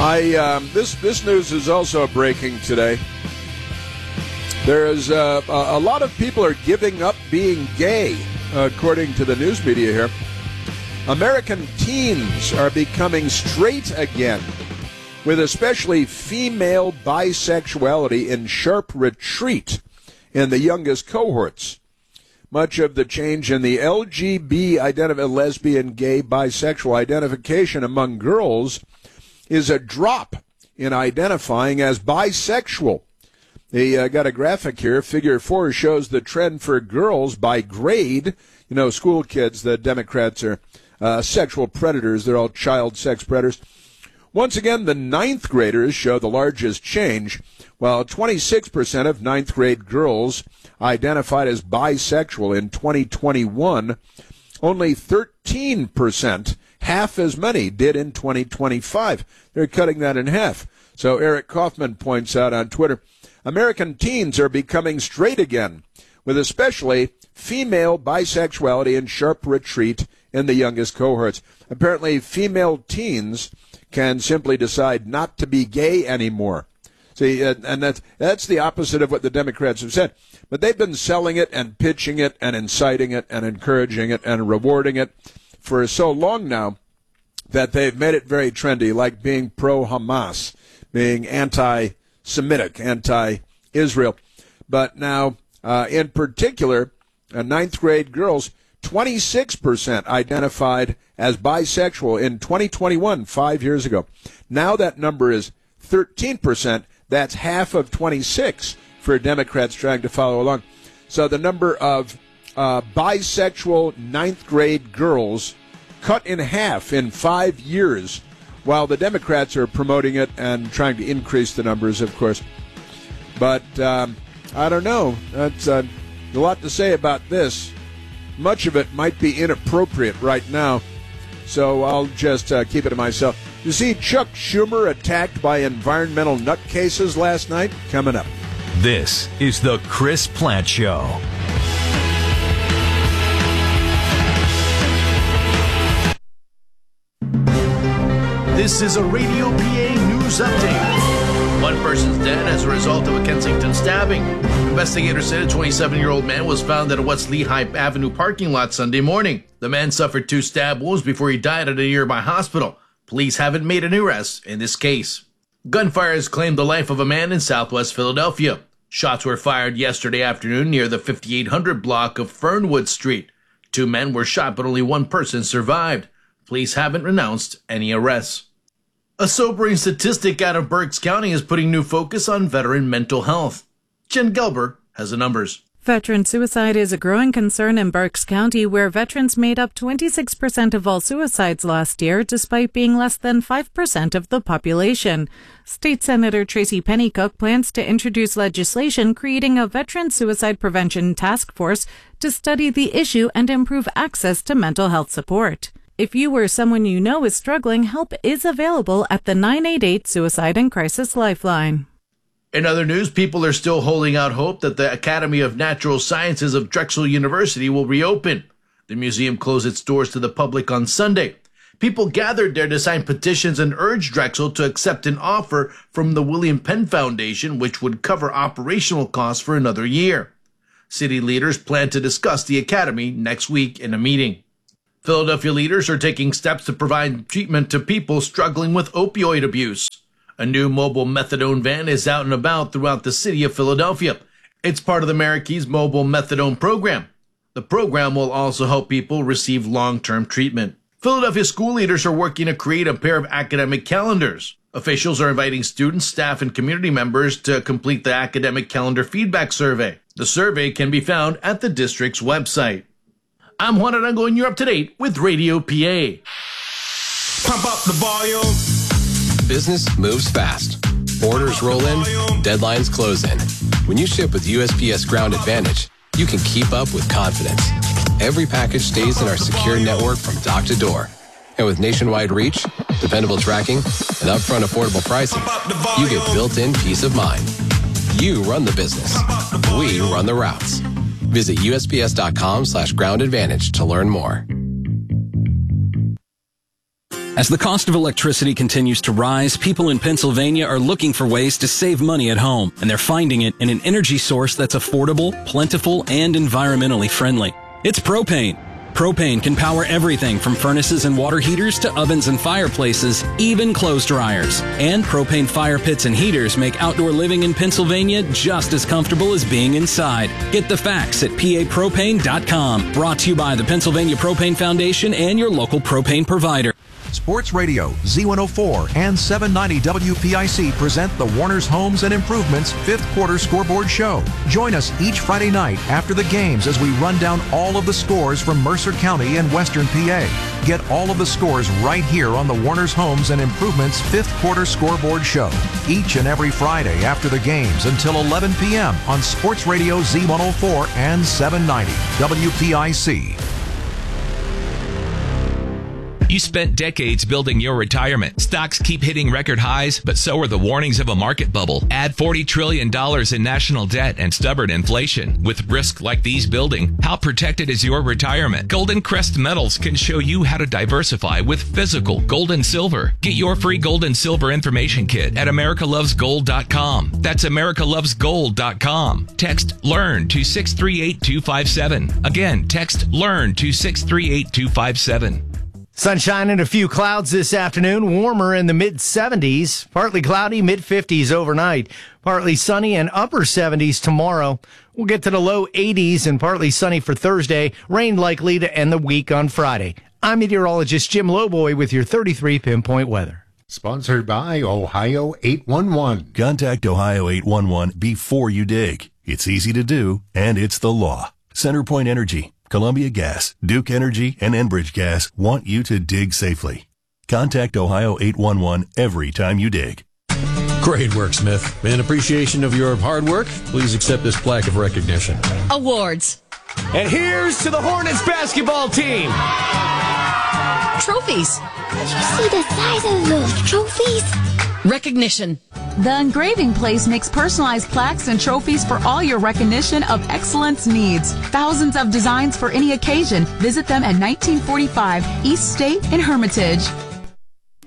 This news is also breaking today. There is a lot of people are giving up being gay, according to the news media here. American teens are becoming straight again, with especially female bisexuality in sharp retreat in the youngest cohorts. Much of the change in the lesbian, gay, bisexual identification among girls is a drop in identifying as bisexual. They got a graphic here. Figure 4 shows the trend for girls by grade. You know, school kids, the Democrats are sexual predators. They're all child sex predators. Once again, the ninth graders show the largest change. While 26% of ninth grade girls identified as bisexual in 2021, only 13%, half as many, did in 2025. They're cutting that in half. So Eric Kaufman points out on Twitter, American teens are becoming straight again, with especially female bisexuality in sharp retreat in the youngest cohorts. Apparently, female teens can simply decide not to be gay anymore. See, and that's the opposite of what the Democrats have said. But they've been selling it and pitching it and inciting it and encouraging it and rewarding it for so long now that they've made it very trendy, like being pro-Hamas, being anti-Semitic, anti-Israel. But now, in particular, ninth grade girls, 26% identified as bisexual in 2021, 5 years ago. Now that number is 13%. That's half of 26 for Democrats trying to follow along. So the number of bisexual ninth grade girls cut in half in 5 years, while the Democrats are promoting it and trying to increase the numbers, of course. But I don't know. That's a lot to say about this. Much of it might be inappropriate right now, so I'll just keep it to myself. You see Chuck Schumer attacked by environmental nutcases last night? Coming up. This is the Chris Plante Show. This is a Radio PA news update. One person's dead as a result of a Kensington stabbing. Investigators said a 27-year-old man was found at a West Lehigh Avenue parking lot Sunday morning. The man suffered 2 stab wounds before he died at a nearby hospital. Police haven't made an arrest in this case. Gunfire has claimed the life of a man in southwest Philadelphia. Shots were fired yesterday afternoon near the 5800 block of Fernwood Street. 2 men were shot, but only 1 person survived. Police haven't announced any arrests. A sobering statistic out of Berks County is putting new focus on veteran mental health. Jen Gelber has the numbers. Veteran suicide is a growing concern in Berks County, where veterans made up 26% of all suicides last year, despite being less than 5% of the population. State Senator Tracy Pennycook plans to introduce legislation creating a veteran suicide prevention task force to study the issue and improve access to mental health support. If you or someone you know is struggling, help is available at the 988 Suicide and Crisis Lifeline. In other news, people are still holding out hope that the Academy of Natural Sciences of Drexel University will reopen. The museum closed its doors to the public on Sunday. People gathered there to sign petitions and urge Drexel to accept an offer from the William Penn Foundation, which would cover operational costs for another year. City leaders plan to discuss the academy next week in a meeting. Philadelphia leaders are taking steps to provide treatment to people struggling with opioid abuse. A new mobile methadone van is out and about throughout the city of Philadelphia. It's part of the Marikeys Mobile Methadone Program. The program will also help people receive long-term treatment. Philadelphia school leaders are working to create a pair of academic calendars. Officials are inviting students, staff, and community members to complete the academic calendar feedback survey. The survey can be found at the district's website. I'm Juan Arango, and you're up to date with Radio PA. Pump up the volume. Business moves fast. Orders roll in, deadlines close in. When you ship with USPS Ground Advantage, you can keep up with confidence. Every package stays in our secure network from dock to door. And with nationwide reach, dependable tracking, and upfront affordable pricing, you get built-in peace of mind. You run the business. We run the routes. Visit USPS.com/groundadvantage to learn more. As the cost of electricity continues to rise, people in Pennsylvania are looking for ways to save money at home, and they're finding it in an energy source that's affordable, plentiful, and environmentally friendly. It's propane. Propane can power everything from furnaces and water heaters to ovens and fireplaces, even clothes dryers. And propane fire pits and heaters make outdoor living in Pennsylvania just as comfortable as being inside. Get the facts at papropane.com. Brought to you by the Pennsylvania Propane Foundation and your local propane provider. Sports Radio, Z104 and 790 WPIC present the Warner's Homes and Improvements 5th Quarter Scoreboard Show. Join us each Friday night after the games as we run down all of the scores from Mercer County and Western PA. Get all of the scores right here on the Warner's Homes and Improvements 5th Quarter Scoreboard Show. Each and every Friday after the games until 11 p.m. on Sports Radio Z104 and 790 WPIC. You spent decades building your retirement. Stocks keep hitting record highs, but so are the warnings of a market bubble. Add $40 trillion in national debt and stubborn inflation. With risk like these building, how protected is your retirement? Golden Crest Metals can show you how to diversify with physical gold and silver. Get your free gold and silver information kit at americalovesgold.com. That's americalovesgold.com. Text LEARN to 638-257. Again, text LEARN to 638-257. Sunshine and a few clouds this afternoon, warmer in the mid-70s, partly cloudy, mid-50s overnight, partly sunny and upper 70s tomorrow. We'll get to the low 80s and partly sunny for Thursday, rain likely to end the week on Friday. I'm meteorologist Jim Lowboy with your 33 pinpoint weather. Sponsored by Ohio 811. Contact Ohio 811 before you dig. It's easy to do, and it's the law. CenterPoint Energy, Columbia Gas, Duke Energy, and Enbridge Gas want you to dig safely. Contact Ohio 811 every time you dig. Great work, Smith. In appreciation of your hard work, please accept this plaque of recognition. Awards. And here's to the Hornets basketball team. Trophies. Did you see the size of those trophies? Recognition. The Engraving Place makes personalized plaques and trophies for all your recognition of excellence needs. Thousands of designs for any occasion. Visit them at 1945 East State in Hermitage.